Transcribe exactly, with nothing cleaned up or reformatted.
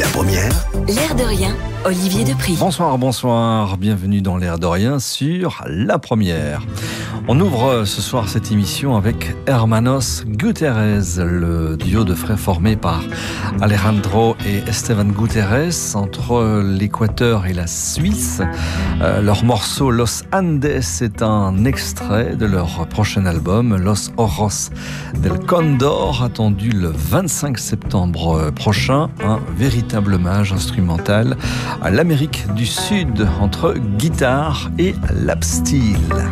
La première. L'air de rien, Olivier Depris. Bonsoir, bonsoir, bienvenue dans l'air de rien sur La Première. On ouvre ce soir cette émission avec Hermanos Gutierrez, le duo de frères formé par Alejandro et Esteban Gutierrez entre l'Équateur et la Suisse. Euh, leur morceau Los Andes est un extrait de leur prochain album Los Ojos del Cóndor, attendu le vingt-cinq septembre prochain. Un véritable hommage instrumental à l'Amérique du Sud entre guitare et lap steel.